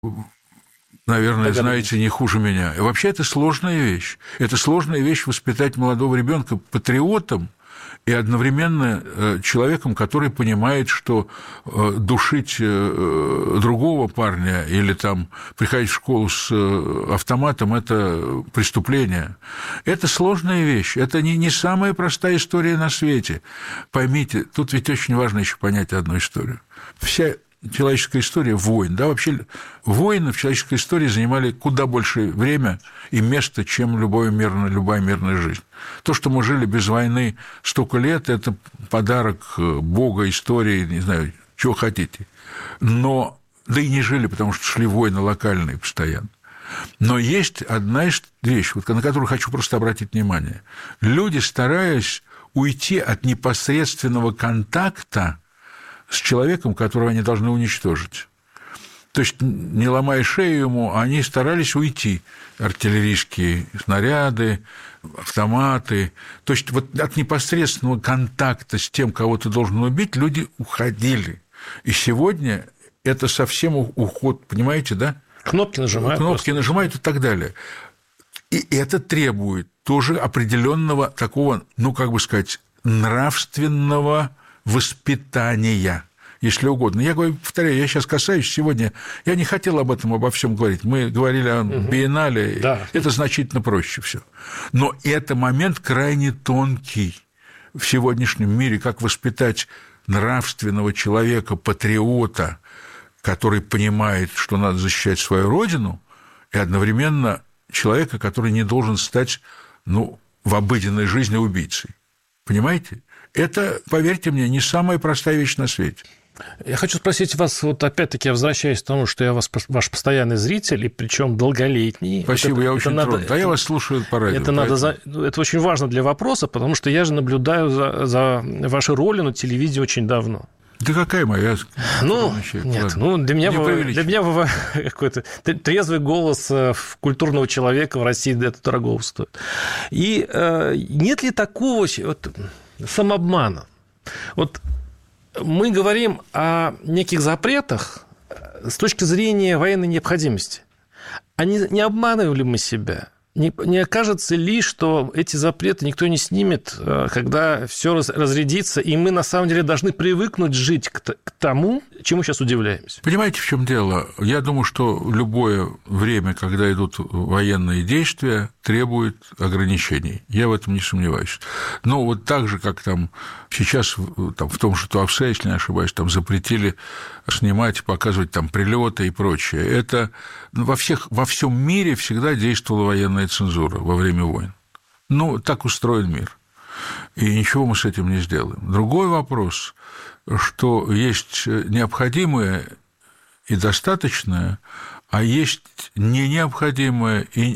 наверное, знаете не хуже меня. И вообще это сложная вещь. Это сложная вещь воспитать молодого ребенка патриотом и одновременно человеком, который понимает, что душить другого парня или там приходить в школу с автоматом – это преступление. Это сложная вещь. Это не самая простая история на свете. Поймите, тут ведь очень важно еще понять одну историю. Вся человеческая история войн, да, вообще войны в человеческой истории занимали куда больше время и места, чем любая мирная жизнь. То, что мы жили без войны столько лет, это подарок Бога, истории, не знаю, чего хотите. Но, да и не жили, потому что шли войны локальные постоянно. Но есть одна вещь, на которую хочу просто обратить внимание. Люди, стараясь уйти от непосредственного контакта с человеком, которого они должны уничтожить. То есть, не ломая шею ему, они старались уйти. Артиллерийские снаряды, автоматы. То есть, вот от непосредственного контакта с тем, кого ты должен убить, люди уходили. И сегодня это совсем уход, понимаете, да? Кнопки нажимают и так далее. И это требует тоже определенного такого, нравственного воспитания, если угодно. Я повторяю, я сейчас касаюсь сегодня, я не хотел обо всем говорить. Мы говорили о биеннале, да. Это значительно проще все. Но это момент крайне тонкий в сегодняшнем мире, как воспитать нравственного человека, патриота, который понимает, что надо защищать свою родину, и одновременно человека, который не должен стать, в обыденной жизни убийцей. Понимаете? Это, поверьте мне, не самая простая вещь на свете. Я хочу спросить вас, вот опять-таки я возвращаюсь к тому, что я ваш постоянный зритель, и причем долголетний. Спасибо, я очень тронут. Я вас слушаю по радио. Это очень важно для вопроса, потому что я же наблюдаю за вашей ролью на телевидении очень давно. Да какая моя? Для меня какой-то трезвый голос культурного человека в России это дорого стоит. И нет ли такого самообмана? Вот мы говорим о неких запретах с точки зрения военной необходимости. А не обманываем ли мы себя? Не окажется ли, что эти запреты никто не снимет, когда все разрядится, и мы на самом деле должны привыкнуть жить к тому, чему сейчас удивляемся? Понимаете, в чем дело? Я думаю, что любое время, когда идут военные действия, требует ограничений. Я в этом не сомневаюсь. Но вот так же, как сейчас в том же Туапсе, если не ошибаюсь, запретили снимать, показывать прилеты и прочее. Это во всем мире всегда действовала военная цензура во время войн. Так устроен мир. И ничего мы с этим не сделаем. Другой вопрос, что есть необходимое и достаточное, а есть не необходимое и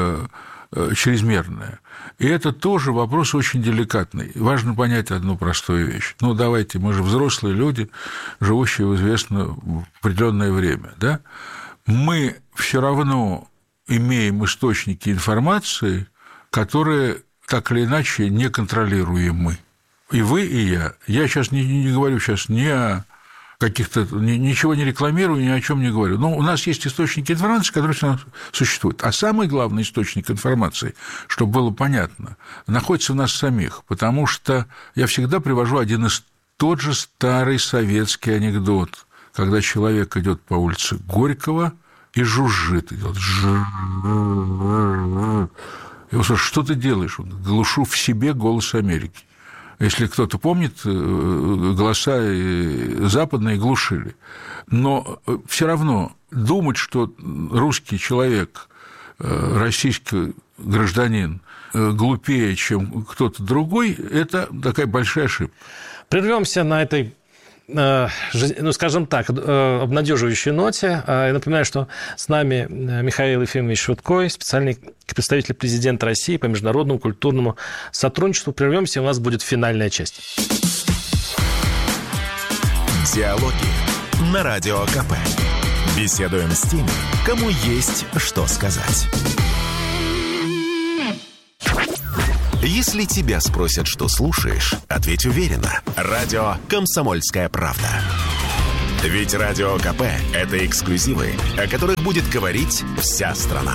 чрезмерное. И это тоже вопрос очень деликатный. Важно понять одну простую вещь. Давайте, мы же взрослые люди, живущие в известное определенное время, да? Мы все равно имеем источники информации, которые так или иначе неконтролируемы. И вы, и я. Я сейчас не говорю ни о каких-то... Ничего не рекламирую, ни о чем не говорю. Но у нас есть источники информации, которые существуют. А самый главный источник информации, чтобы было понятно, находится в нас самих. Потому что я всегда привожу один из тот же старый советский анекдот, когда человек идет по улице Горького и жужжит. Идет. Я спрашиваю, что ты делаешь? Он: глушу в себе голос Америки. Если кто-то помнит, голоса западные глушили. Но все равно думать, что русский человек, российский гражданин глупее, чем кто-то другой, это такая большая ошибка. Прервемся на этой, скажем так, обнадеживающей ноте. Я напоминаю, что с нами Михаил Ефимович Шуткой, специальный представитель президента России по международному культурному сотрудничеству. Прервемся, у нас будет финальная часть. Диалоги на Радио КП. Беседуем с теми, кому есть что сказать. Если тебя спросят, что слушаешь, ответь уверенно. Радио «Комсомольская правда». Ведь Радио КП – это эксклюзивы, о которых будет говорить вся страна.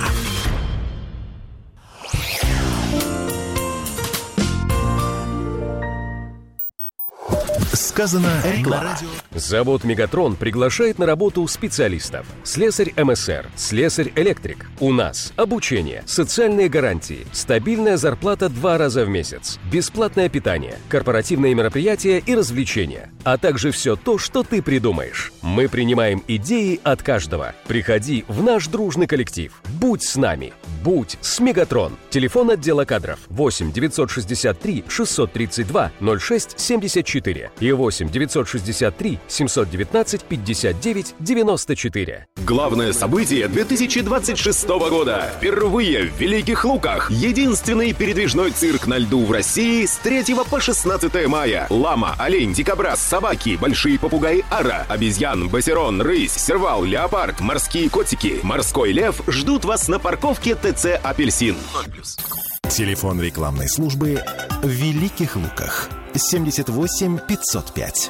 Сказано на радио. Завод «Мегатрон» приглашает на работу специалистов. Слесарь МСР, слесарь-электрик. У нас обучение, социальные гарантии, стабильная зарплата 2 раза в месяц, бесплатное питание, корпоративные мероприятия и развлечения, а также все то, что ты придумаешь. Мы принимаем идеи от каждого. Приходи в наш дружный коллектив. Будь с нами. Будь с «Мегатрон». Телефон отдела кадров 8 963 632 06 74 и 8 963 719 59 94. Главное событие 2026 года. Впервые в Великих Луках. Единственный передвижной цирк на льду в России с 3 по 16 мая. Лама, олень, дикобраз, собаки, большие попугаи ара, обезьян, басерон, рысь, сервал, леопард, морские котики, морской лев ждут вас на парковке ТЦ «Апельсин». Телефон рекламной службы в Великих Луках. 78 505.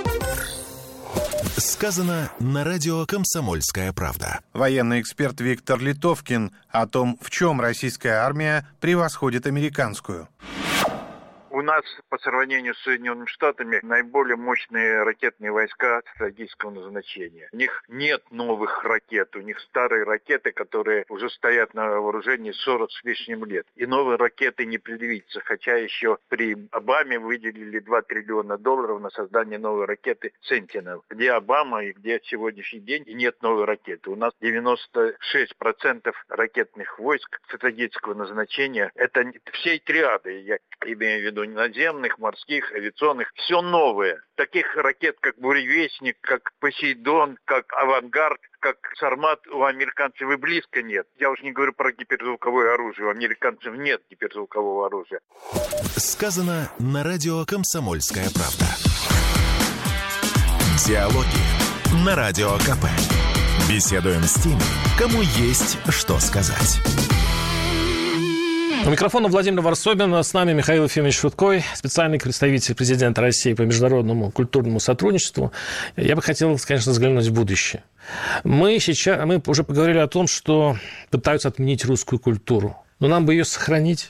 Сказано на радио «Комсомольская правда». Военный эксперт Виктор Литовкин о том, в чем российская армия превосходит американскую. У нас по сравнению с Соединенными Штатами наиболее мощные ракетные войска стратегического назначения. У них нет новых ракет, у них старые ракеты, которые уже стоят на вооружении 40 с лишним лет. И новые ракеты не предвидится, хотя еще при Обаме выделили $2 триллиона на создание новой ракеты «Сентинел». Где Обама и где сегодняшний день и нет новой ракеты. У нас 96% ракетных войск стратегического назначения. Это всей триады, я имею в виду наземных, морских, авиационных, все новое. Таких ракет, как «Буревестник», как «Посейдон», как «Авангард», как «Сармат» у американцев и близко нет. Я уж не говорю про гиперзвуковое оружие. У американцев нет гиперзвукового оружия. Сказано на радио «Комсомольская правда». Диалоги на Радио КП. Беседуем с теми, кому есть что сказать. У микрофона Владимир Варсобин, с нами Михаил Ефимович Шуткой, специальный представитель президента России по международному культурному сотрудничеству. Я бы хотел, конечно, взглянуть в будущее. Мы уже поговорили о том, что пытаются отменить русскую культуру, но нам бы ее сохранить.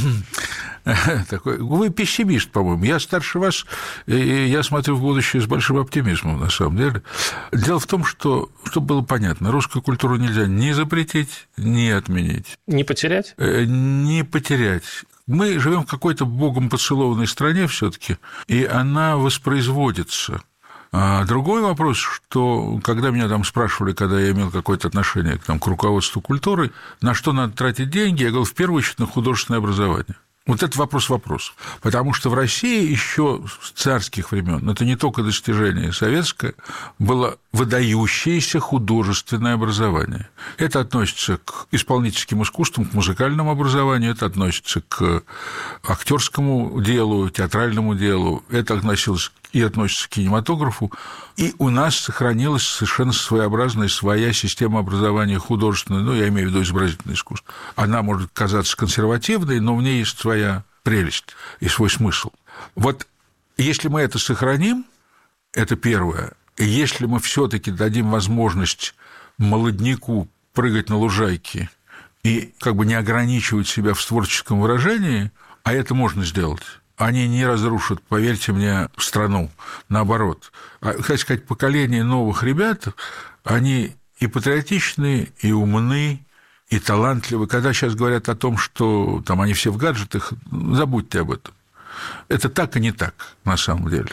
Вы пессимист, по-моему. Я старше вас, и я смотрю в будущее с большим оптимизмом, на самом деле. Дело в том, что, чтобы было понятно, русскую культуру нельзя ни запретить, ни отменить. Не потерять? Не потерять. Мы живем в какой-то богом поцелованной стране все-таки, и она воспроизводится. А другой вопрос, что когда меня там спрашивали, когда я имел какое-то отношение к руководству культуры, на что надо тратить деньги, я говорил, в первую очередь, на художественное образование. Вот это вопрос вопросов. Потому что в России еще с царских времен, это не только достижение советское, было выдающееся художественное образование. Это относится к исполнительским искусствам, к музыкальному образованию, это относится к актерскому делу, театральному делу, это относилось и относится к кинематографу. И у нас сохранилась совершенно своеобразная своя система образования художественная, я имею в виду изобразительное искусство. Она может казаться консервативной, но в ней есть своя прелесть и свой смысл. Вот если мы это сохраним, это первое. И если мы все-таки дадим возможность молодняку прыгать на лужайке и не ограничивать себя в творческом выражении, а это можно сделать, они не разрушат, поверьте мне, страну. Наоборот. Хотя сказать, поколение новых ребят, они и патриотичные, и умны, и талантливы. Когда сейчас говорят о том, что там они все в гаджетах, забудьте об этом. Это так и не так, на самом деле.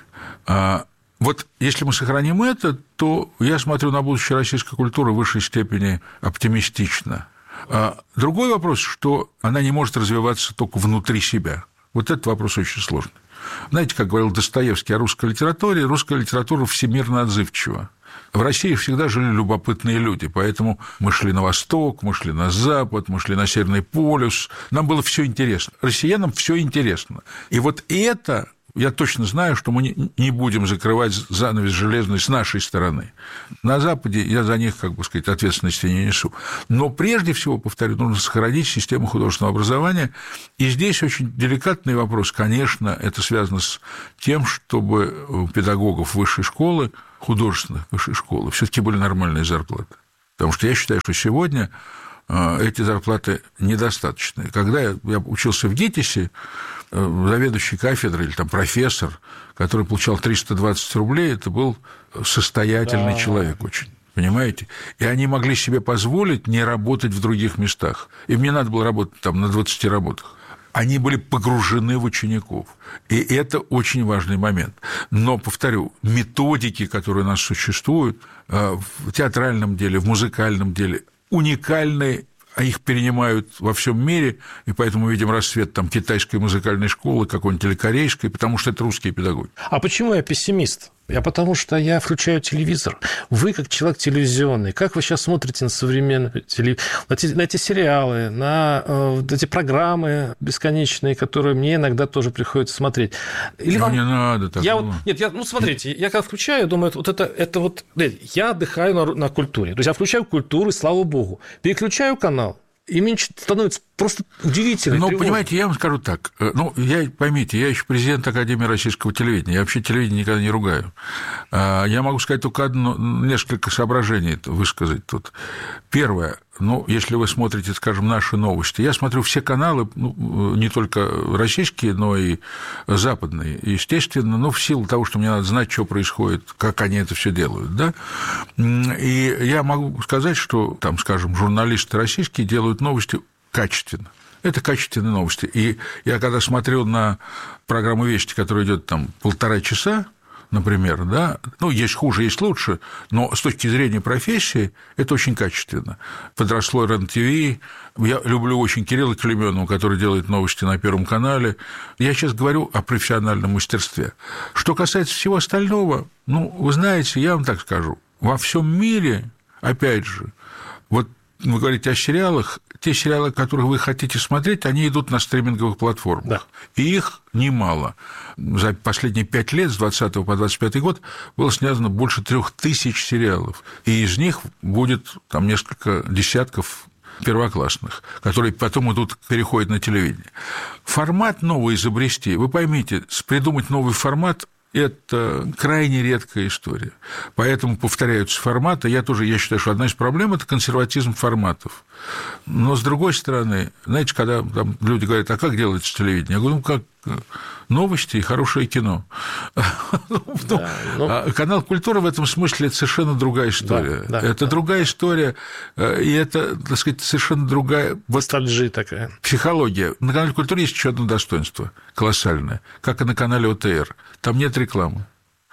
Вот если мы сохраним это, то я смотрю на будущее российской культуры в высшей степени оптимистично. Другой вопрос, что она не может развиваться только внутри себя. Вот этот вопрос очень сложный. Знаете, как говорил Достоевский о русской литературе, русская литература всемирно отзывчива. В России всегда жили любопытные люди, поэтому мы шли на восток, мы шли на запад, мы шли на Северный полюс. Нам было все интересно. Россиянам все интересно. И вот это... Я точно знаю, что мы не будем закрывать занавес железный с нашей стороны. На Западе я за них, ответственности не несу. Но прежде всего, повторю, нужно сохранить систему художественного образования. И здесь очень деликатный вопрос. Конечно, это связано с тем, чтобы у педагогов высшей школы художественных высших школ все-таки были нормальные зарплаты. Потому что я считаю, что сегодня эти зарплаты недостаточные. Когда я учился в ГИТИСе, заведующий кафедрой или там профессор, который получал 320 рублей, это был состоятельный человек очень. Понимаете? И они могли себе позволить не работать в других местах. Им не надо было работать там на 20 работах. Они были погружены в учеников. И это очень важный момент. Но, повторю, методики, которые у нас существуют в театральном деле, в музыкальном деле, уникальные, а их перенимают во всем мире, и поэтому видим расцвет там китайской музыкальной школы, какой-нибудь или корейской, потому что это русские педагоги. А почему я пессимист? Потому что я включаю телевизор. Вы, как человек телевизионный, как вы сейчас смотрите на современные на эти сериалы, на эти программы бесконечные, которые мне иногда тоже приходится смотреть? Или вам... не надо так. Смотрите, я когда включаю, думаю, я отдыхаю на культуре. То есть я включаю культуру, и слава богу. Переключаю канал, и мне становится просто удивительно. Ну, понимаете, я вам скажу так. Поймите, я еще президент Академии российского телевидения. Я вообще телевидение никогда не ругаю. Я могу сказать только несколько соображений высказать тут. Первое. Если вы смотрите, скажем, наши новости, я смотрю все каналы, не только российские, но и западные, естественно, в силу того, что мне надо знать, что происходит, как они это все делают, да. И я могу сказать, что, там, скажем, журналисты российские делают новости качественно. Это качественные новости. И я когда смотрел на программу «Вести», которая идет там 1,5 часа, например, да, есть хуже, есть лучше, но с точки зрения профессии это очень качественно. Подросло РЕН-ТВ, я люблю очень Кирилла Клейменова, который делает новости на Первом канале. Я сейчас говорю о профессиональном мастерстве. Что касается всего остального, вы знаете, я вам так скажу, во всем мире, опять же, вот вы говорите о сериалах, те сериалы, которые вы хотите смотреть, они идут на стриминговых платформах. Да. И их немало. За последние 5 лет, с 20 по 25 год, было снято больше 3000 сериалов. И из них будет там несколько десятков первоклассных, которые потом переходят на телевидение. Формат новый изобрести, вы поймите, придумать новый формат – это крайне редкая история. Поэтому повторяются форматы. Я считаю, что одна из проблем – это консерватизм форматов. Но, с другой стороны, знаете, когда там люди говорят, а как делается телевидение? Я говорю, как новости и хорошее кино. Канал «Культура» в этом смысле – это совершенно другая история. Это другая история, и это, так сказать, совершенно другая ностальжия такая. Психология. На канале «Культура» есть еще одно достоинство колоссальное, как и на канале ОТР. Там нет рекламы.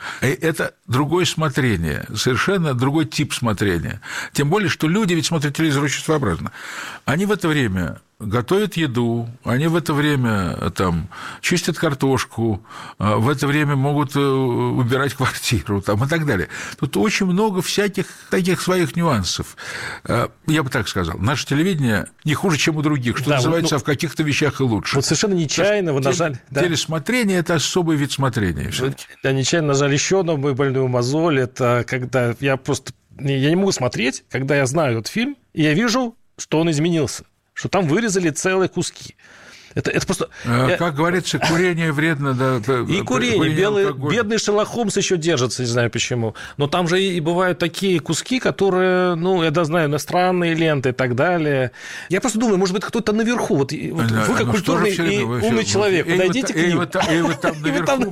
Это другое смотрение, совершенно другой тип смотрения. Тем более, что люди ведь смотрят телевизор очень своеобразно. Они в это время готовят еду, они в это время там, чистят картошку, в это время могут убирать квартиру там, и так далее. Тут очень много всяких таких своих нюансов. Я бы так сказал, наше телевидение не хуже, чем у других, что называется, а в каких-то вещах и лучше. Вот совершенно нечаянно вы нажали... Телесмотрение – это особый вид смотрения. Да, нечаянно нажали еще одну мою больную мозоль. Это когда я не могу смотреть, когда я знаю этот фильм, и я вижу, что он изменился, что там вырезали целые куски. Это просто... Как говорится, курение вредно. Да, и курение. Бедный Шерлок Холмс еще держится, не знаю почему. Но там же и бывают такие куски, которые, я знаю, иностранные ленты и так далее. Я просто думаю, может быть, кто-то наверху. Вот вы как культурный и умный человек, подойдите к ним. И вы там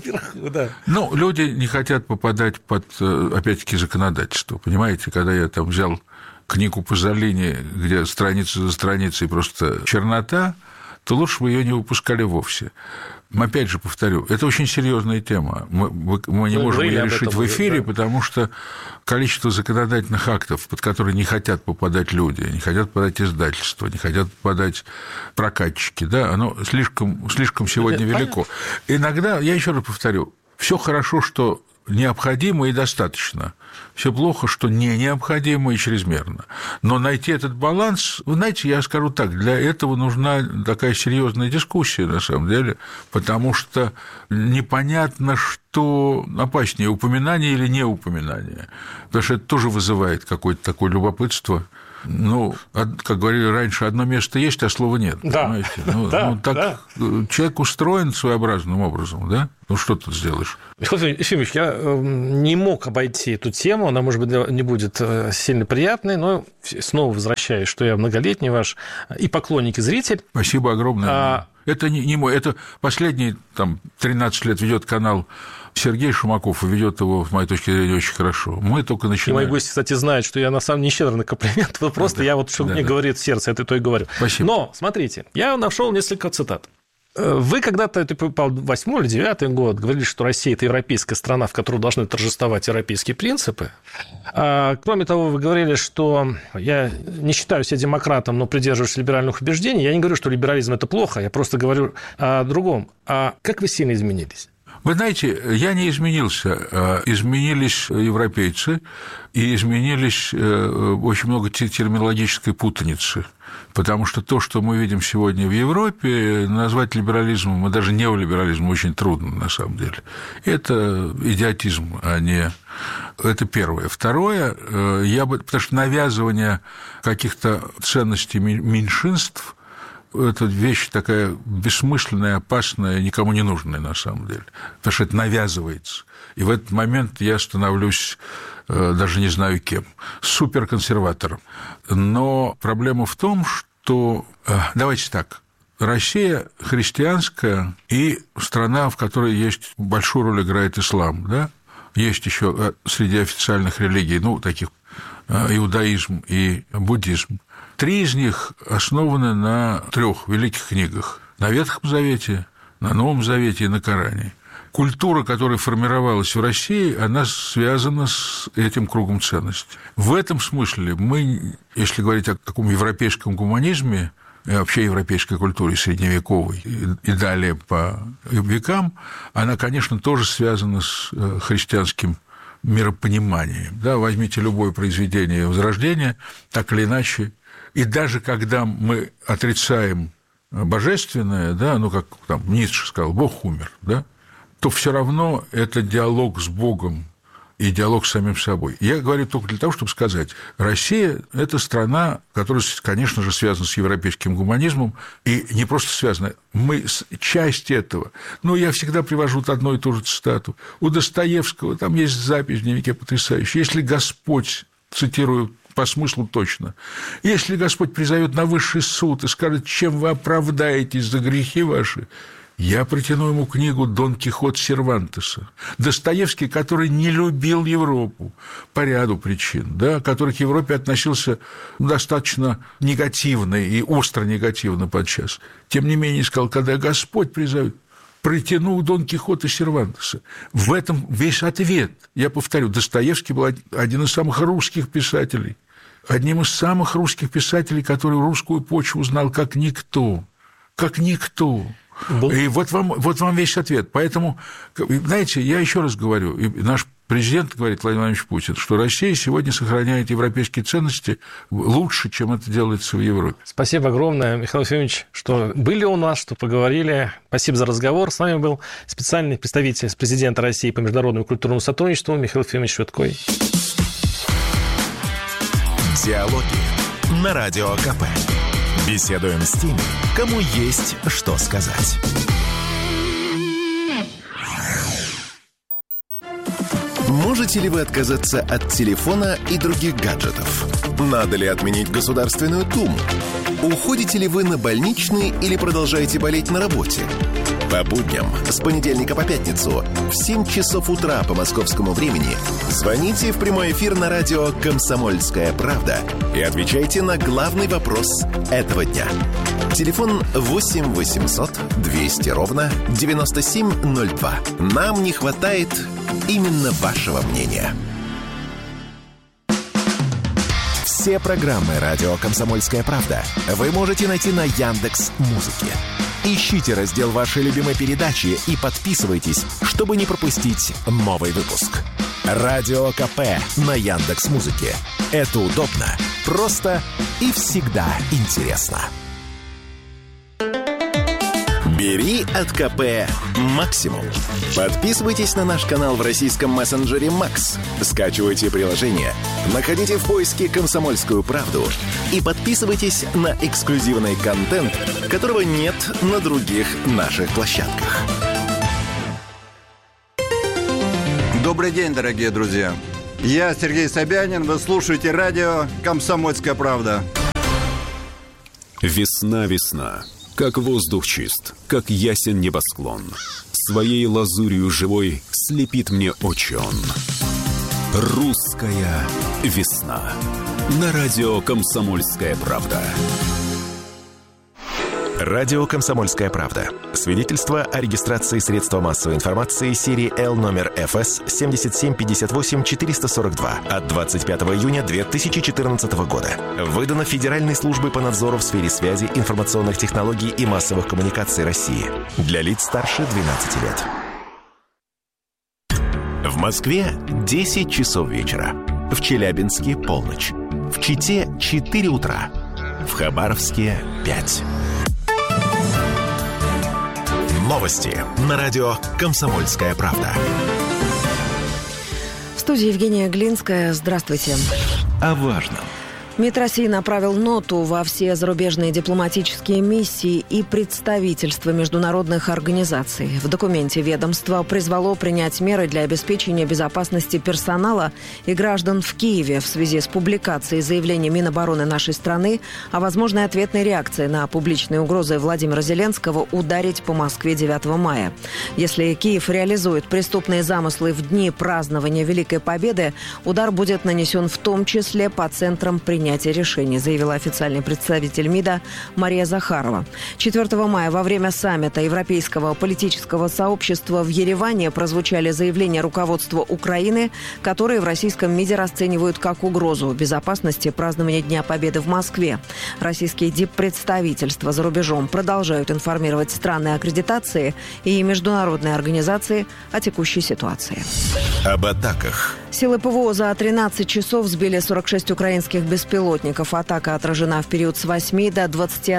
наверху. Люди не хотят попадать под, опять-таки, законодательство. Понимаете, когда я там взял книгу Пазолини, где страница за страницей просто чернота, то лучше бы ее не выпускали вовсе. Опять же повторю, это очень серьезная тема. Мы не можем ее решить в эфире, потому что количество законодательных актов, под которые не хотят попадать люди, не хотят попадать издательства, не хотят попадать прокатчики, да, оно слишком сегодня велико. Иногда, я еще раз повторю, все хорошо, что необходимо и достаточно. Все плохо, что не необходимо и чрезмерно. Но найти этот баланс, вы знаете, я скажу так, для этого нужна такая серьезная дискуссия, на самом деле, потому что непонятно, что опаснее, упоминание или неупоминание. Потому что это тоже вызывает какое-то такое любопытство. Как говорили раньше, одно место есть, а слова нет. Да. Понимаете? Так человек устроен своеобразным образом, да? Ну, что тут сделаешь? Михаил Ефимович, я не мог обойти эту тему, она, может быть, не будет сильно приятной, но снова возвращаюсь, что я многолетний ваш и поклонник, и зритель. Спасибо огромное. Это не мой, это последние 13 лет ведет канал Сергей Шумаков, и ведет его, с моей точки зрения, очень хорошо. Мы только начинаем. И мои гости, кстати, знают, что я на самом деле не щедр на комплименты, просто я вот, что мне говорит сердце, это то и говорю. Спасибо. Но, смотрите, я нашел несколько цитат. Вы когда-то, это, по 8 или 9 год, говорили, что Россия – это европейская страна, в которой должны торжествовать европейские принципы. Кроме того, вы говорили, что я не считаю себя демократом, но придерживаюсь либеральных убеждений. Я не говорю, что либерализм – это плохо, я просто говорю о другом. А как вы сильно изменились? Вы знаете, я не изменился. Изменились европейцы, и изменились очень много терминологической путаницы. Потому что то, что мы видим сегодня в Европе, назвать либерализмом, и даже неолиберализмом очень трудно, на самом деле. Это идиотизм, а не... Это первое. Второе, потому что навязывание каких-то ценностей меньшинств – это вещь такая бессмысленная, опасная, никому не нужная на самом деле, потому что это навязывается. И в этот момент я становлюсь, даже не знаю кем, суперконсерватором. Но проблема в том, что, давайте так, Россия христианская и страна, в которой есть большую роль играет ислам, да? Есть еще среди официальных религий, таких иудаизм и буддизм. 3 из них основаны на 3 великих книгах. На Ветхом Завете, на Новом Завете и на Коране. Культура, которая формировалась в России, она связана с этим кругом ценностей. В этом смысле мы, если говорить о таком европейском гуманизме, и вообще европейской культуре средневековой и далее по векам, она, конечно, тоже связана с христианским миропониманием. Да, возьмите любое произведение Возрождения, так или иначе. И даже когда мы отрицаем божественное, да, как там Ницше сказал, Бог умер, да, то все равно это диалог с Богом и диалог с самим собой. Я говорю только для того, чтобы сказать, Россия – это страна, которая, конечно же, связана с европейским гуманизмом, и не просто связана, мы часть этого. Я всегда привожу одну и ту же цитату. У Достоевского там есть запись в дневнике потрясающая. Если Господь, цитирую по смыслу точно, если Господь призовет на высший суд и скажет, чем вы оправдаетесь за грехи ваши, я протяну ему книгу «Дон Кихот» Сервантеса. Достоевский, который не любил Европу по ряду причин, да, который к Европе относился достаточно негативно и остро негативно подчас. Тем не менее, сказал, когда Господь призовет, протянул Дон Кихота Сервантеса. В этом весь ответ. Я повторю, Достоевский был один из самых русских писателей. Одним из самых русских писателей, который русскую почву знал как никто. Как никто. И вот вам весь ответ. Поэтому, знаете, я еще раз говорю, и наш президент говорит, Владимир Владимирович Путин, что Россия сегодня сохраняет европейские ценности лучше, чем это делается в Европе. Спасибо огромное, Михаил Ефимович, что были у нас, что поговорили. Спасибо за разговор. С нами был специальный представитель президента России по международному культурному сотрудничеству Михаил Ефимович Швидкой. Диалоги на Радио КП. Беседуем с теми, кому есть что сказать. Можете ли вы отказаться от телефона и других гаджетов? Надо ли отменить Государственную Думу? Уходите ли вы на больничный или продолжаете болеть на работе? По будням с понедельника по пятницу в 7 часов утра по московскому времени звоните в прямой эфир на радио «Комсомольская правда» и отвечайте на главный вопрос этого дня. Телефон 8 800 200 ровно 9702. Нам не хватает именно вашего мнения. Все программы «Радио Комсомольская правда» вы можете найти на Яндекс.Музыке. Ищите раздел вашей любимой передачи и подписывайтесь, чтобы не пропустить новый выпуск. Радио КП на Яндекс.Музыке. Это удобно, просто и всегда интересно. Бери от КП максимум. Подписывайтесь на наш канал в российском мессенджере Макс. Скачивайте приложение, находите в поиске «Комсомольскую правду» и подписывайтесь на эксклюзивный контент, которого нет на других наших площадках. Добрый день, дорогие друзья. Я Сергей Собянин, вы слушаете радио «Комсомольская правда». Весна. Как воздух чист, как ясен небосклон. Своей лазурью живой слепит мне очи он. Русская весна. На радио «Комсомольская правда». Радио «Комсомольская правда». Свидетельство о регистрации средства массовой информации серии L номер ФС 7758-442 от 25 июня 2014 года. Выдано Федеральной службой по надзору в сфере связи, информационных технологий и массовых коммуникаций России. Для лиц старше 12 лет. В Москве 10 часов вечера. В Челябинске полночь. В Чите 4 утра. В Хабаровске 5. Новости на радио «Комсомольская правда». В студии Евгения Глинская. Здравствуйте. О важном. МИД России направил ноту во все зарубежные дипломатические миссии и представительства международных организаций. В документе ведомство призвало принять меры для обеспечения безопасности персонала и граждан в Киеве в связи с публикацией заявления Минобороны нашей страны о возможной ответной реакции на публичные угрозы Владимира Зеленского ударить по Москве 9 мая. Если Киев реализует преступные замыслы в дни празднования Великой Победы, удар будет нанесен в том числе по центрам принятия решений, заявила официальный представитель МИДа Мария Захарова. 4 мая во время саммита Европейского политического сообщества в Ереване прозвучали заявления руководства Украины, которые в российском МИДе расценивают как угрозу безопасности празднования Дня Победы в Москве. Российские диппредставительства за рубежом продолжают информировать страны аккредитации и международные организации о текущей ситуации. Об атаках. Силы ПВО за 13 часов сбили 46 украинских беспилотников. Атака отражена в период с 8 до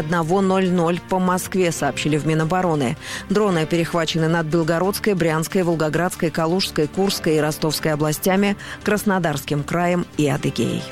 21:00 по Москве, сообщили в Минобороны. Дроны перехвачены над Белгородской, Брянской, Волгоградской, Калужской, Курской и Ростовской областями, Краснодарским краем и Адыгеей.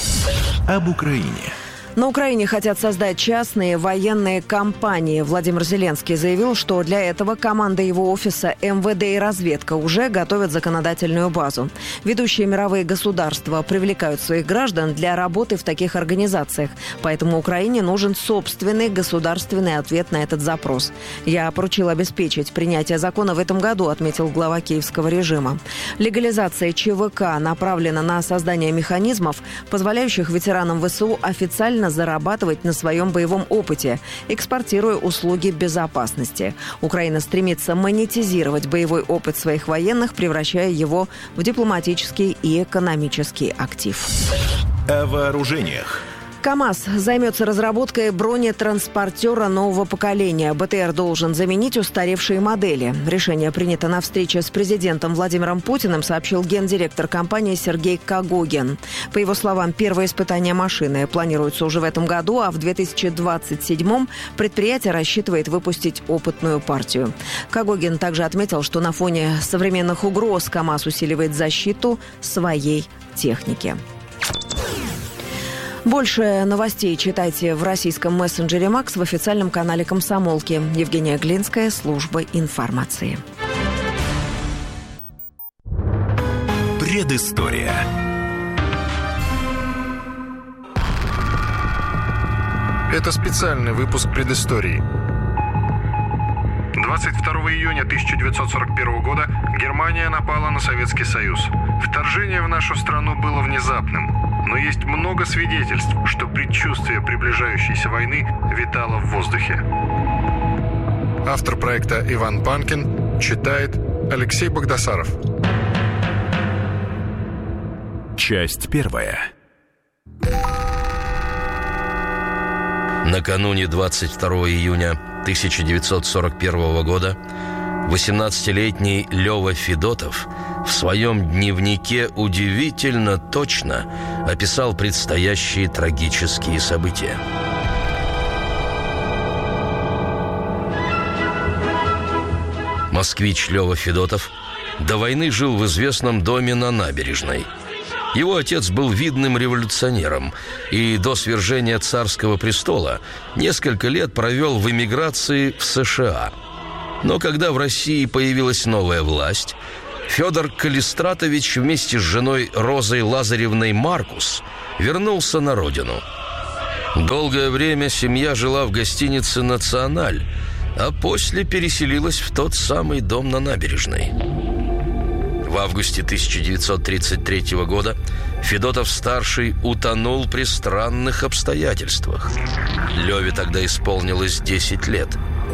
Об Украине. На Украине хотят создать частные военные компании. Владимир Зеленский заявил, что для этого команда его офиса МВД и разведка уже готовят законодательную базу. Ведущие мировые государства привлекают своих граждан для работы в таких организациях. Поэтому Украине нужен собственный государственный ответ на этот запрос. «Я поручил обеспечить принятие закона в этом году», отметил глава киевского режима. Легализация ЧВК направлена на создание механизмов, позволяющих ветеранам ВСУ официально зарабатывать на своем боевом опыте, экспортируя услуги безопасности. Украина стремится монетизировать боевой опыт своих военных, превращая его в дипломатический и экономический актив. О вооружениях. КАМАЗ займется разработкой бронетранспортера нового поколения. БТР должен заменить устаревшие модели. Решение принято на встрече с президентом Владимиром Путиным, сообщил гендиректор компании Сергей Кагогин. По его словам, первое испытание машины планируется уже в этом году, а в 2027-м предприятие рассчитывает выпустить опытную партию. Кагогин также отметил, что на фоне современных угроз КАМАЗ усиливает защиту своей техники. Больше новостей читайте в российском мессенджере «Макс» в официальном канале «Комсомолки». Евгения Глинская, служба информации. Предыстория. Это специальный выпуск предыстории. 22 июня 1941 года Германия напала на Советский Союз. Вторжение в нашу страну было внезапным. Но есть много свидетельств, что предчувствие приближающейся войны витало в воздухе. Автор проекта Иван Панкин читает Алексей Богдасаров. Часть первая. Накануне 22 июня 1941 года 18-летний Лёва Федотов в своем дневнике удивительно точно описал предстоящие трагические события. Москвич Лёва Федотов до войны жил в известном доме на набережной. Его отец был видным революционером и до свержения царского престола несколько лет провел в эмиграции в США. Но когда в России появилась новая власть, Федор Калистратович вместе с женой Розой Лазаревной Маркус вернулся на родину. Долгое время семья жила в гостинице «Националь», а после переселилась в тот самый дом на набережной. В августе 1933 года Федотов-старший утонул при странных обстоятельствах. Леве тогда исполнилось 10 лет.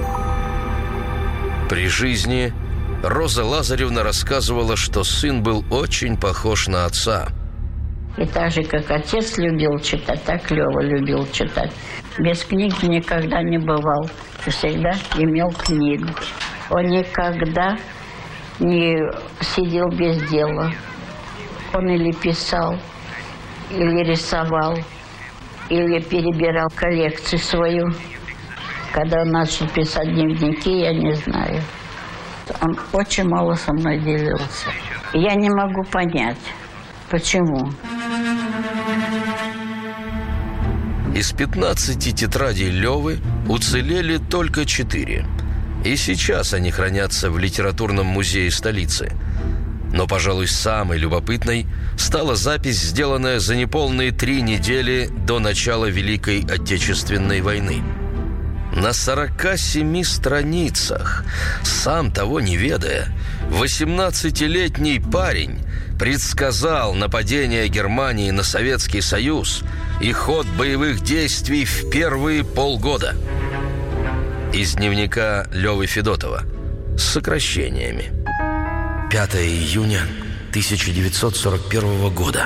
При жизни Роза Лазаревна рассказывала, что сын был очень похож на отца. И так же, как отец любил читать, так Лева любил читать. Без книги никогда не бывал. Всегда имел книгу. Он никогда не сидел без дела. Он или писал, или рисовал, или перебирал коллекцию свою. Когда он начал писать дневники, я не знаю. Он очень мало со мной делился. Я не могу понять, почему. Из 15 тетрадей Левы уцелели только 4. И сейчас они хранятся в литературном музее столицы. Но, пожалуй, самой любопытной стала запись, сделанная за неполные 3 недели до начала Великой Отечественной войны. На 47 страницах, сам того не ведая, 18-летний парень предсказал нападение Германии на Советский Союз и ход боевых действий в первые полгода. Из дневника Левы Федотова с сокращениями. 5 июня 1941 года.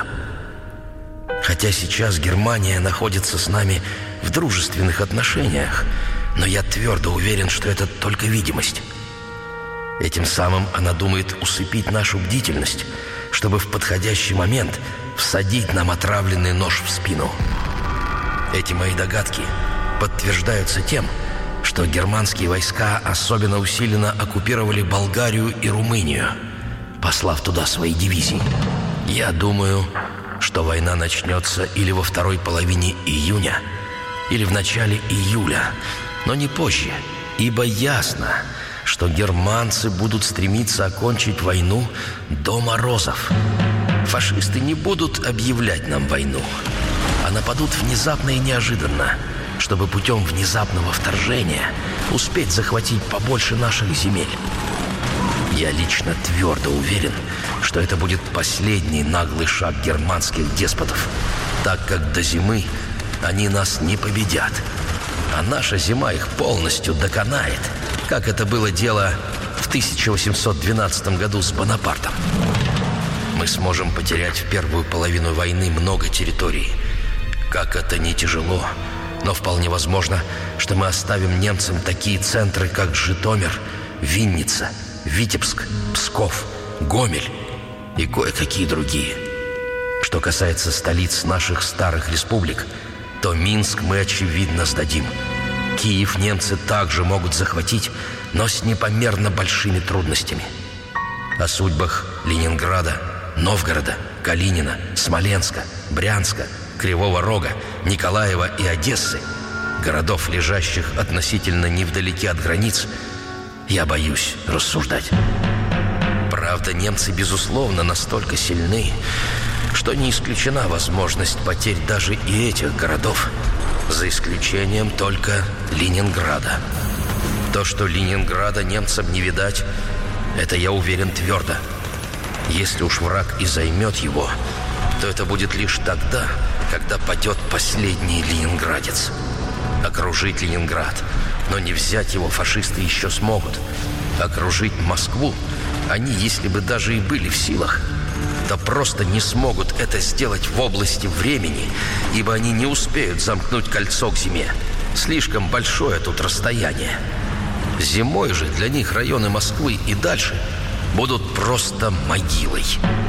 Хотя сейчас Германия находится с нами в дружественных отношениях, но я твердо уверен, что это только видимость. Этим самым она думает усыпить нашу бдительность, чтобы в подходящий момент всадить нам отравленный нож в спину. Эти мои догадки подтверждаются тем, что германские войска особенно усиленно оккупировали Болгарию и Румынию, послав туда свои дивизии. Я думаю, что война начнется или во второй половине июня, или в начале июля, но не позже, ибо ясно, что германцы будут стремиться окончить войну до морозов. Фашисты не будут объявлять нам войну, а нападут внезапно и неожиданно, чтобы путем внезапного вторжения успеть захватить побольше наших земель. Я лично твердо уверен, что это будет последний наглый шаг германских деспотов, так как до зимы они нас не победят, а наша зима их полностью доконает, как это было дело в 1812 году с Бонапартом. Мы сможем потерять в первую половину войны много территорий. Как это не тяжело, но вполне возможно, что мы оставим немцам такие центры, как Житомир, Винница, Витебск, Псков, Гомель и кое-какие другие. Что касается столиц наших старых республик, то Минск мы, очевидно, сдадим. Киев немцы также могут захватить, но с непомерно большими трудностями. О судьбах Ленинграда, Новгорода, Калинина, Смоленска, Брянска, Кривого Рога, Николаева и Одессы, городов, лежащих относительно невдалеке от границ, я боюсь рассуждать. Правда, немцы, безусловно, настолько сильны, что не исключена возможность потерь даже и этих городов, за исключением только Ленинграда. То, что Ленинграда немцам не видать, это я уверен твердо. Если уж враг и займет его, то это будет лишь тогда, когда падет последний ленинградец. Окружить Ленинград, но не взять его фашисты еще смогут. Окружить Москву они, если бы даже и были в силах, то просто не смогут это сделать в области времени, ибо они не успеют замкнуть кольцо к зиме. Слишком большое тут расстояние. Зимой же для них районы Москвы и дальше будут просто могилой.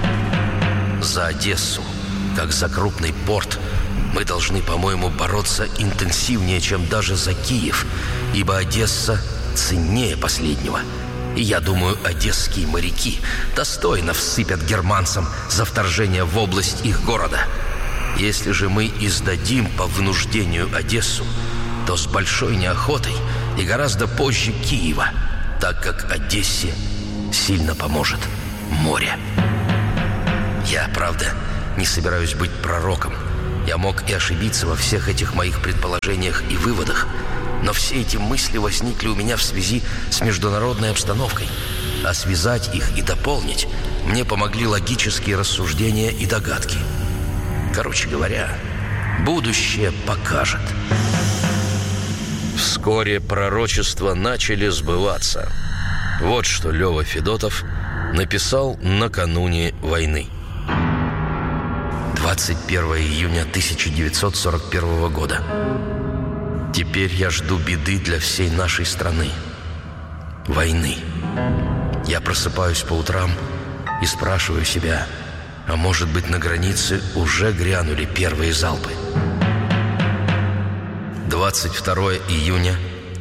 За Одессу, как за крупный порт, мы должны, по-моему, бороться интенсивнее, чем даже за Киев, ибо Одесса ценнее последнего. И я думаю, одесские моряки достойно всыпят германцам за вторжение в область их города. Если же мы издадим по вынуждению Одессу, то с большой неохотой и гораздо позже Киева, так как Одессе сильно поможет море. Я, правда, не собираюсь быть пророком. Я мог и ошибиться во всех этих моих предположениях и выводах, но все эти мысли возникли у меня в связи с международной обстановкой, а связать их и дополнить мне помогли логические рассуждения и догадки. Короче говоря, будущее покажет. Вскоре пророчества начали сбываться. Вот что Лёва Федотов написал накануне войны. 21 июня 1941 года. Теперь я жду беды для всей нашей страны. Войны. Я просыпаюсь по утрам и спрашиваю себя, а может быть, на границе уже грянули первые залпы. 22 июня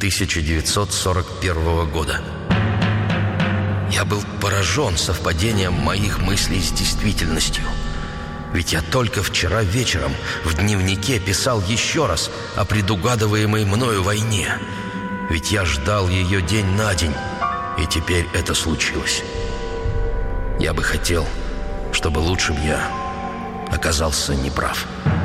1941 года. Я был поражен совпадением моих мыслей с действительностью. Ведь я только вчера вечером в дневнике писал еще раз о предугадываемой мною войне. Ведь я ждал ее день на день, и теперь это случилось. Я бы хотел, чтобы лучше бы я оказался неправ.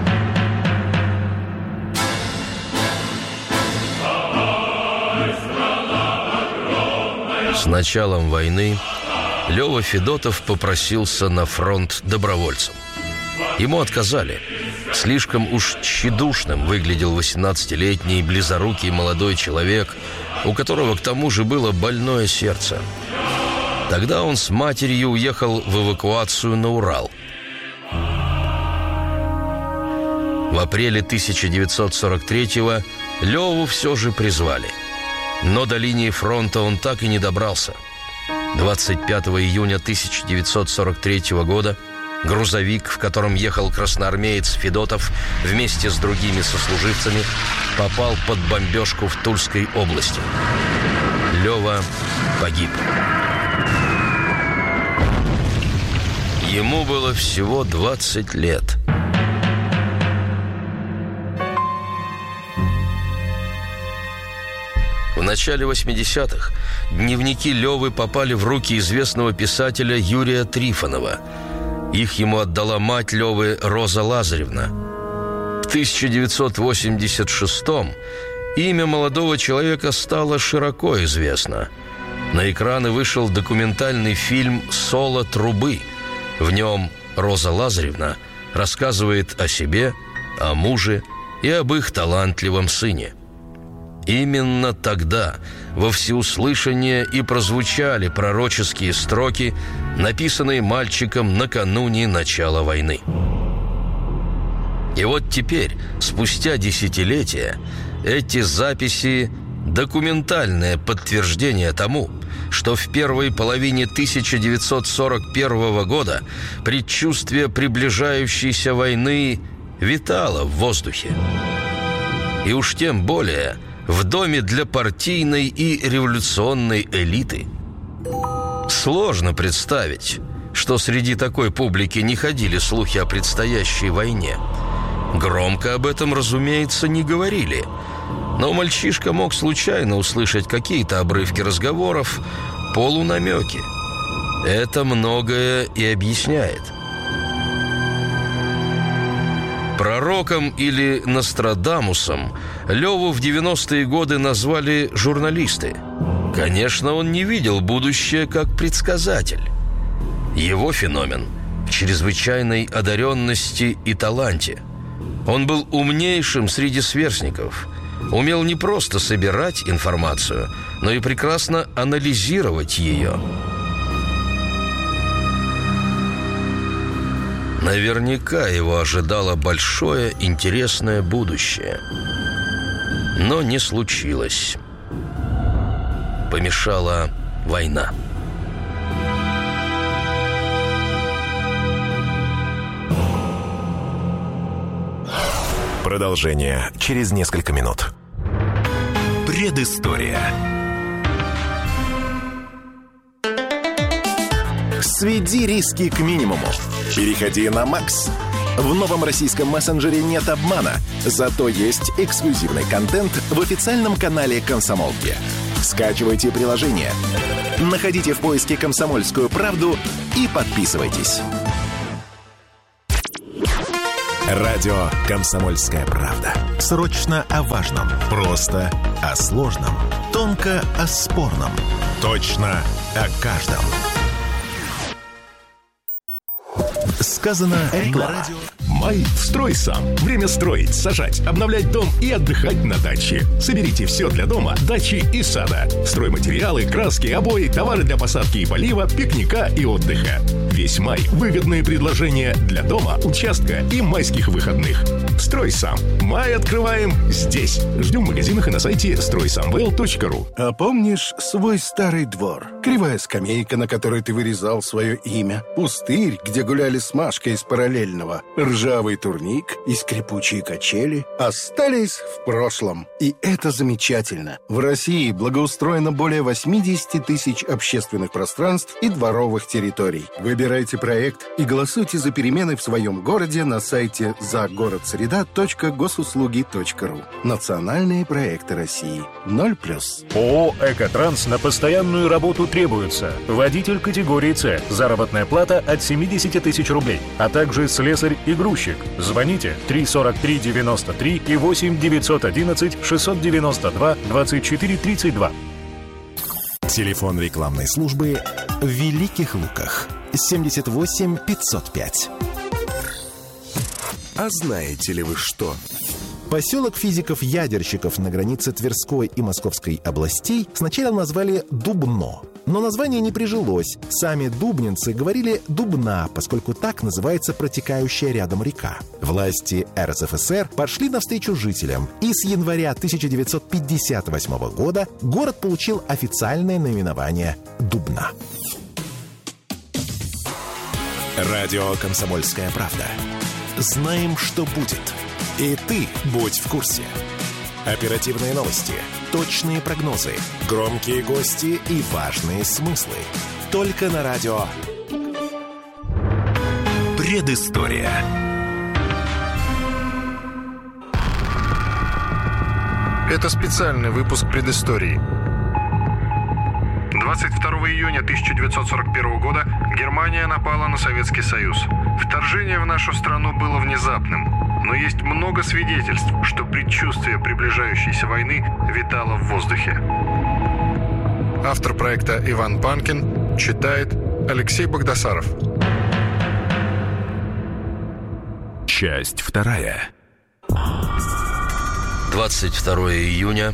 С началом войны Лёва Федотов попросился на фронт добровольцем. Ему отказали. Слишком уж тщедушным выглядел 18-летний близорукий молодой человек, у которого к тому же было больное сердце. Тогда он с матерью уехал в эвакуацию на Урал. В апреле 1943-го Лёву все же призвали. Но до линии фронта он так и не добрался. 25 июня 1943 года грузовик, в котором ехал красноармеец Федотов вместе с другими сослуживцами, попал под бомбежку в Тульской области. Лёва погиб. Ему было всего 20 лет. В начале 80-х дневники Лёвы попали в руки известного писателя Юрия Трифонова. Их ему отдала мать Лёвы, Роза Лазаревна. В 1986-м имя молодого человека стало широко известно. На экраны вышел документальный фильм «Соло трубы». В нем Роза Лазаревна рассказывает о себе, о муже и об их талантливом сыне. Именно тогда во всеуслышание и прозвучали пророческие строки, написанные мальчиком накануне начала войны. И вот теперь, спустя десятилетия, эти записи – документальное подтверждение тому, что в первой половине 1941 года предчувствие приближающейся войны витало в воздухе. И уж тем более – в доме для партийной и революционной элиты. Сложно представить, что среди такой публики не ходили слухи о предстоящей войне. Громко об этом, разумеется, не говорили. Но мальчишка мог случайно услышать какие-то обрывки разговоров, полунамеки. Это многое и объясняет. Пророком или Нострадамусом Лёву в 90-е годы назвали журналисты. Конечно, он не видел будущее как предсказатель. Его феномен в чрезвычайной одаренности и таланте. Он был умнейшим среди сверстников, умел не просто собирать информацию, но и прекрасно анализировать ее. Наверняка его ожидало большое, интересное будущее. Но не случилось. Помешала война. Продолжение через несколько минут. Предыстория. Сведи риски к минимуму. Переходи на Макс. В новом российском мессенджере нет обмана, зато есть эксклюзивный контент в официальном канале «Комсомолки». Скачивайте приложение. Находите в поиске «Комсомольскую правду» и подписывайтесь. Радио «Комсомольская правда». Срочно о важном. Просто о сложном. Тонко о спорном. Точно о каждом. Сказано на радио. Май «Строй сам». Время строить, сажать, обновлять дом и отдыхать на даче. Соберите все для дома, дачи и сада. Стройматериалы, краски, обои, товары для посадки и полива, пикника и отдыха. Весь май – выгодные предложения для дома, участка и майских выходных. «Строй сам». Май открываем здесь. Ждем в магазинах и на сайте стройсамвел.ру. А помнишь свой старый двор? Кривая скамейка, на которой ты вырезал свое имя. Пустырь, где гуляли с Машкой из параллельного. Ржавый турник и скрипучие качели остались в прошлом. И это замечательно. В России благоустроено более 80 тысяч общественных пространств и дворовых территорий. Выбирайте проект и голосуйте за перемены в своем городе на сайте загородсреда.госуслуги.ру. Национальные проекты России. 0+. ООО «Экотранс» на постоянную работу требуется. Водитель категории С. Заработная плата от 70 тысяч рублей. А также слесарь и грузчик. Звоните 343-93 и 8-911-692-24-32. Телефон рекламной службы в Великих Луках. 78 505. А знаете ли вы что? Поселок физиков-ядерщиков на границе Тверской и Московской областей сначала назвали Дубно. Но название не прижилось. Сами дубнинцы говорили «Дубна», поскольку так называется протекающая рядом река. Власти РСФСР пошли навстречу жителям, и с января 1958 года город получил официальное наименование Дубна. Радио «Комсомольская правда». Знаем, что будет. И ты будь в курсе. Оперативные новости, точные прогнозы, громкие гости и важные смыслы. Только на радио «Предыстория». Это специальный выпуск «Предыстории». 22 июня 1941 года Германия напала на Советский Союз. Вторжение в нашу страну было внезапным, но есть много свидетельств, что предчувствие приближающейся войны витало в воздухе. Автор проекта Иван Панкин читает Алексей Богдасаров. Часть 2. 22 июня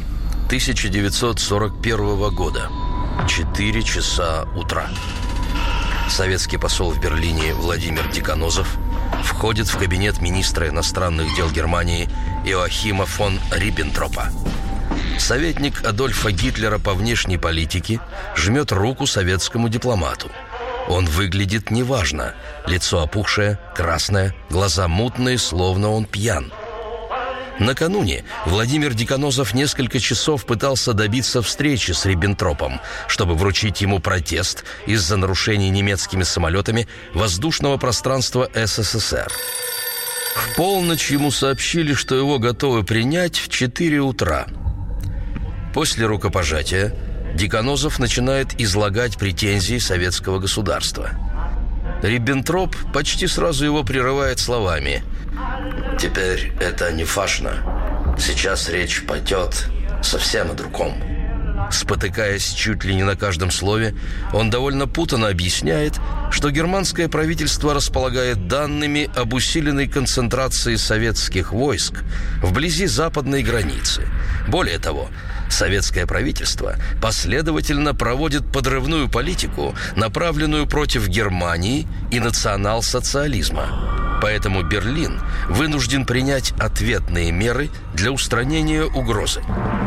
1941 года. 4 часа утра. Советский посол в Берлине Владимир Деканозов входит в кабинет министра иностранных дел Германии Иоахима фон Риббентропа. Советник Адольфа Гитлера по внешней политике жмет руку советскому дипломату. Он выглядит неважно. Лицо опухшее, красное, глаза мутные, словно он пьян. Накануне Владимир Деканозов несколько часов пытался добиться встречи с Риббентропом, чтобы вручить ему протест из-за нарушений немецкими самолетами воздушного пространства СССР. В полночь ему сообщили, что его готовы принять в 4 утра. После рукопожатия Деканозов начинает излагать претензии советского государства. Риббентроп почти сразу его прерывает словами: «Теперь это не важно. Сейчас речь пойдет совсем о другом». Спотыкаясь чуть ли не на каждом слове, он довольно путанно объясняет, что германское правительство располагает данными об усиленной концентрации советских войск вблизи западной границы. Более того, советское правительство последовательно проводит подрывную политику, направленную против Германии и национал-социализма. Поэтому Берлин вынужден принять ответные меры для устранения угрозы.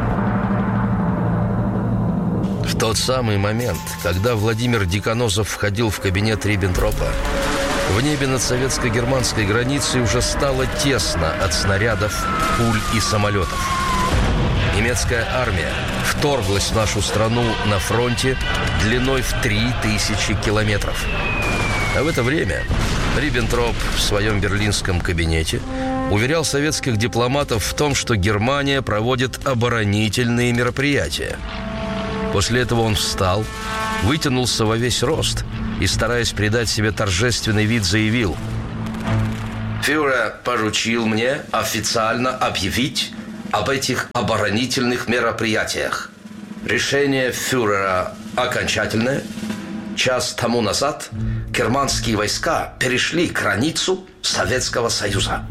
В тот самый момент, когда Владимир Деканозов входил в кабинет Риббентропа, в небе над советско-германской границей уже стало тесно от снарядов, пуль и самолетов. Немецкая армия вторглась в нашу страну на фронте длиной в 3000 километров. А в это время Риббентроп в своем берлинском кабинете уверял советских дипломатов в том, что Германия проводит оборонительные мероприятия. После этого он встал, вытянулся во весь рост и, стараясь придать себе торжественный вид, заявил: «Фюрер поручил мне официально объявить об этих оборонительных мероприятиях. Решение фюрера окончательное. Час тому назад германские войска перешли границу Советского Союза».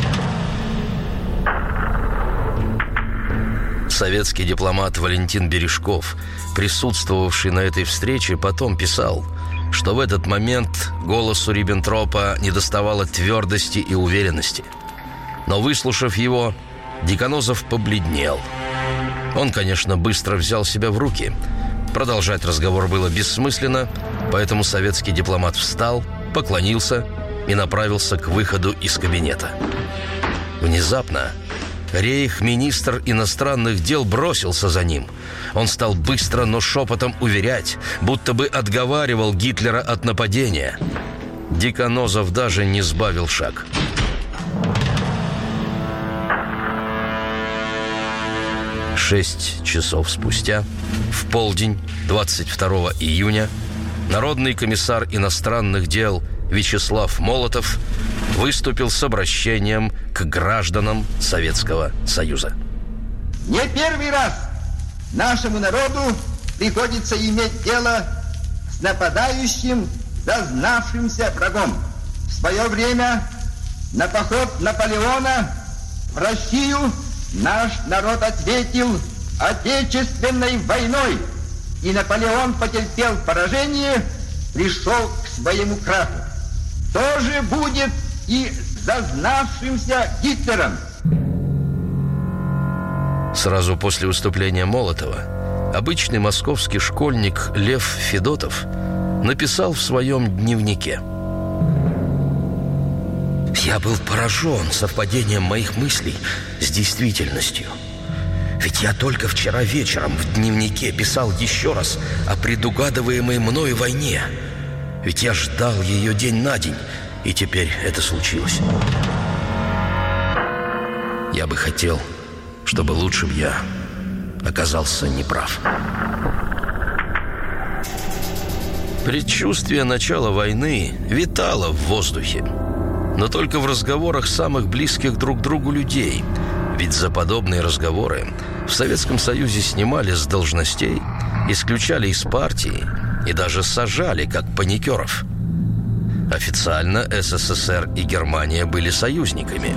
Советский дипломат Валентин Бережков, присутствовавший на этой встрече, потом писал, что в этот момент голосу Риббентропа недоставало твердости и уверенности. Но, выслушав его, Деканозов побледнел. Он, конечно, быстро взял себя в руки. Продолжать разговор было бессмысленно, поэтому советский дипломат встал, поклонился и направился к выходу из кабинета. Внезапно рейх-министр иностранных дел бросился за ним. Он стал быстро, но шепотом уверять, будто бы отговаривал Гитлера от нападения. Деканозов даже не сбавил шаг. Шесть часов спустя, в полдень 22 июня, народный комиссар иностранных дел Вячеслав Молотов выступил с обращением к гражданам Советского Союза. Не первый раз нашему народу приходится иметь дело с нападающим, зазнавшимся врагом. В свое время на поход Наполеона в Россию наш народ ответил Отечественной войной, и Наполеон потерпел поражение, пришел к своему краху. То же будет и зазнавшимся Гитлером. Сразу после выступления Молотова обычный московский школьник Лев Федотов написал в своем дневнике: «Я был поражен совпадением моих мыслей с действительностью. Ведь я только вчера вечером в дневнике писал еще раз о предугадываемой мною войне. Ведь я ждал ее день на день, и теперь это случилось. Я бы хотел, чтобы лучше бы я оказался неправ». Предчувствие начала войны витало в воздухе, но только в разговорах самых близких друг другу людей. Ведь за подобные разговоры в Советском Союзе снимали с должностей, исключали из партии и даже сажали, как паникеров. Официально СССР и Германия были союзниками.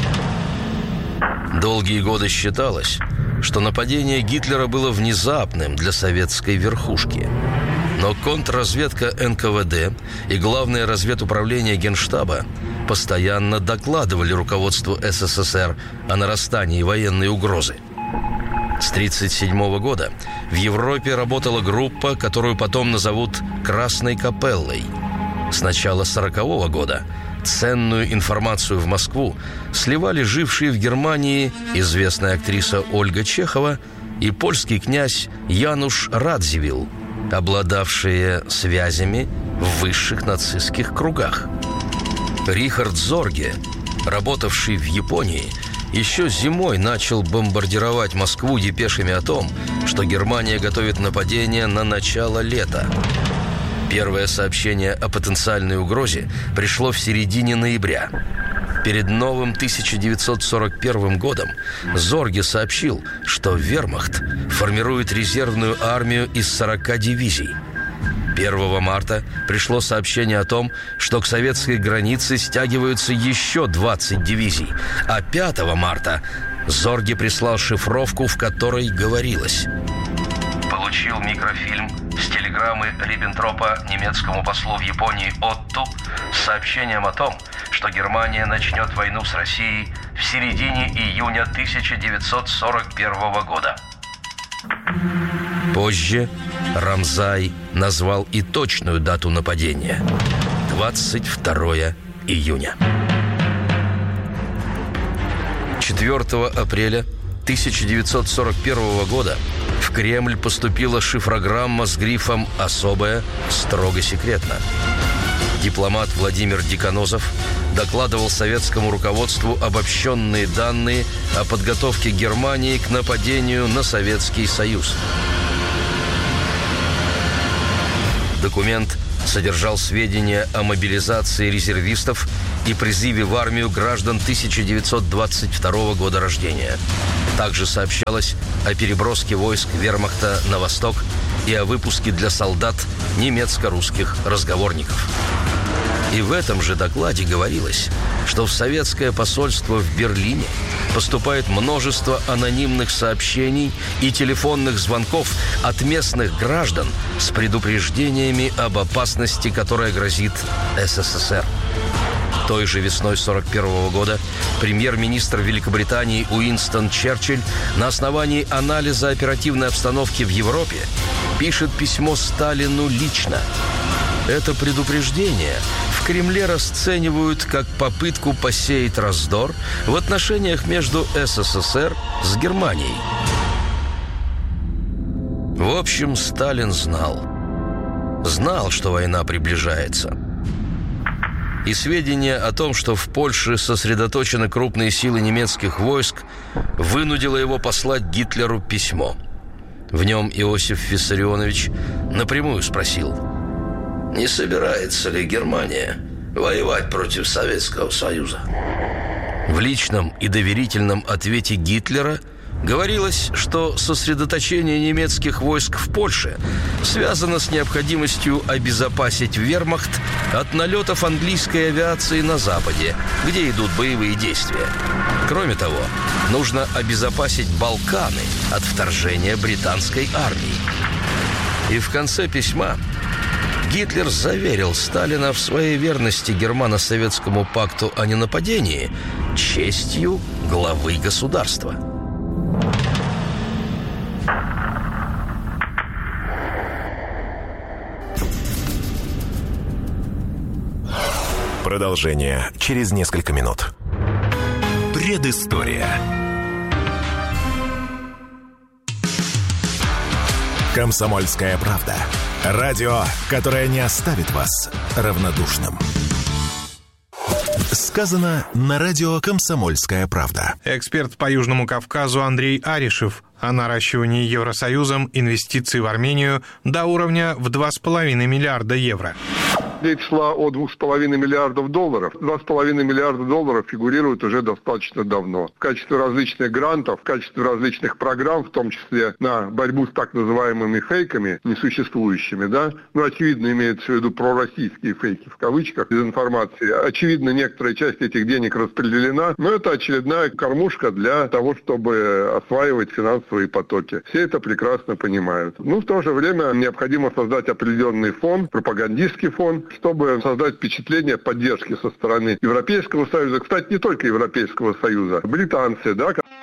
Долгие годы считалось, что нападение Гитлера было внезапным для советской верхушки. Но контрразведка НКВД и Главное разведуправление Генштаба постоянно докладывали руководству СССР о нарастании военной угрозы. С 1937 года в Европе работала группа, которую потом назовут «Красной капеллой». С начала 1940 года ценную информацию в Москву сливали жившие в Германии известная актриса Ольга Чехова и польский князь Януш Радзивилл, обладавшие связями в высших нацистских кругах. Рихард Зорге, работавший в Японии, еще зимой начал бомбардировать Москву депешами о том, что Германия готовит нападение на начало лета. Первое сообщение о потенциальной угрозе пришло в середине ноября. Перед новым 1941 годом Зорге сообщил, что Вермахт формирует резервную армию из 40 дивизий. 1 марта пришло сообщение о том, что к советской границе стягиваются еще 20 дивизий, а 5 марта Зорге прислал шифровку, в которой говорилось: «Получил микрофильм с телеграммы Риббентропа немецкому послу в Японии Отту с сообщением о том, что Германия начнет войну с Россией в середине июня 1941 года». Позже Рамзай назвал и точную дату нападения – 22 июня. 4 апреля 1941 года в Кремль поступила шифрограмма с грифом «Особое, строго секретно». Дипломат Владимир Деканозов докладывал советскому руководству обобщенные данные о подготовке Германии к нападению на Советский Союз. Документ содержал сведения о мобилизации резервистов и призыве в армию граждан 1922 года рождения. Также сообщалось о переброске войск вермахта на восток и о выпуске для солдат немецко-русских разговорников. И в этом же докладе говорилось, что в советское посольство в Берлине поступает множество анонимных сообщений и телефонных звонков от местных граждан с предупреждениями об опасности, которая грозит СССР. Той же весной 1941 года премьер-министр Великобритании Уинстон Черчилль на основании анализа оперативной обстановки в Европе пишет письмо Сталину лично. Это предупреждение в Кремле расценивают как попытку посеять раздор в отношениях между СССР с Германией. В общем, Сталин знал, что война приближается. И сведения о том, что в Польше сосредоточены крупные силы немецких войск, вынудило его послать Гитлеру письмо. В нем Иосиф Виссарионович напрямую спросил: не собирается ли Германия воевать против Советского Союза? В личном и доверительном ответе Гитлера говорилось, что сосредоточение немецких войск в Польше связано с необходимостью обезопасить вермахт от налетов английской авиации на Западе, где идут боевые действия. Кроме того, нужно обезопасить Балканы от вторжения британской армии. И в конце письма Гитлер заверил Сталина в своей верности Германо-Советскому пакту о ненападении честью главы государства. Продолжение через несколько минут. Предыстория. «Комсомольская правда». Радио, которое не оставит вас равнодушным. Сказано на радио «Комсомольская правда». Эксперт по Южному Кавказу Андрей Аришев о наращивании Евросоюзом инвестиций в Армению до уровня в 2,5 миллиарда евро. Речь шла о $2,5 миллиардов. $2,5 миллиарда фигурируют уже достаточно давно. В качестве различных грантов, в качестве различных программ, в том числе на борьбу с так называемыми фейками, несуществующими, да. Ну, очевидно, имеется в виду пророссийские фейки, в кавычках, дезинформации. Очевидно, некоторая часть этих денег распределена, но это очередная кормушка для того, чтобы осваивать финансовые потоки. Все это прекрасно понимают. Ну, в то же время необходимо создать определенный фонд, пропагандистский фонд, чтобы создать впечатление поддержки со стороны Европейского Союза. Кстати, не только Европейского Союза. Британцы, да,